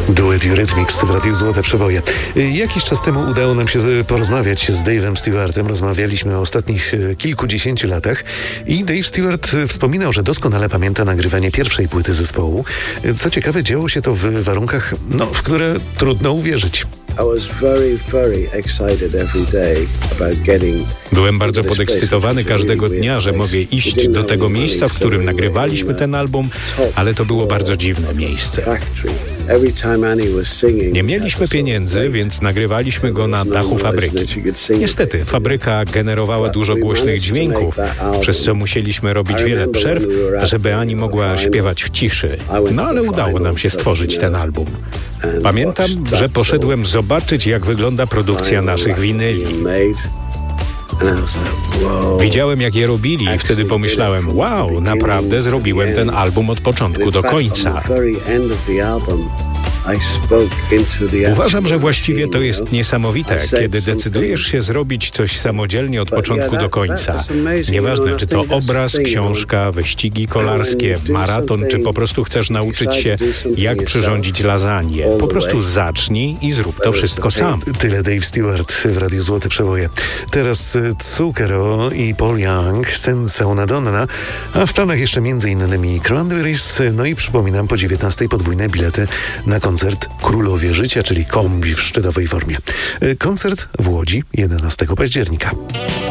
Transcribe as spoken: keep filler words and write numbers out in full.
Duet Eurythmics w Radiu Złote Przeboje. Jakiś czas temu udało nam się porozmawiać z Dave'em Stewartem. Rozmawialiśmy o ostatnich kilkudziesięciu latach i Dave Stewart wspominał, że doskonale pamięta nagrywanie pierwszej płyty zespołu. Co ciekawe, działo się to w warunkach, no, w które trudno uwierzyć. Byłem bardzo podekscytowany każdego dnia, że mogę iść do tego miejsca, w którym nagrywaliśmy ten album, ale to było bardzo dziwne miejsce. Nie mieliśmy pieniędzy, więc nagrywaliśmy go na dachu fabryki. Niestety, fabryka generowała dużo głośnych dźwięków, przez co musieliśmy robić wiele przerw, żeby Ani mogła śpiewać w ciszy. No ale udało nam się stworzyć ten album. Pamiętam, że poszedłem zobaczyć, jak wygląda produkcja naszych winyli. Widziałem, jak je robili i wtedy pomyślałem, wow, naprawdę zrobiłem ten album od początku do końca. Uważam, że właściwie to jest niesamowite, kiedy decydujesz się zrobić coś samodzielnie od początku do końca. Nieważne, czy to obraz, książka, wyścigi kolarskie, maraton, czy po prostu chcesz nauczyć się, jak przyrządzić lasagne. Po prostu zacznij i zrób to wszystko sam. Tyle Dave Stewart w Radiu Złote Przeboje. Teraz Zucchero i Paul Young, Senza una donna, a w planach jeszcze między innymi Cranberries, no i przypominam, po dziewiętnastej podwójne bilety na koncert Królowie Życia, czyli kombi w szczytowej formie. Koncert w Łodzi jedenastego października.